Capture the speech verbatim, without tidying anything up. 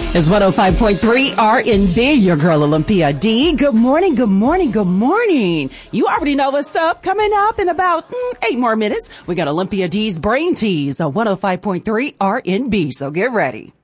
It's one oh five point three R and B, your girl Olympia D. Good morning, good morning, good morning. You already know what's up. Coming up in about mm, eight more minutes, we got Olympia D's Brain Tease on one oh five point three R and B, so get ready.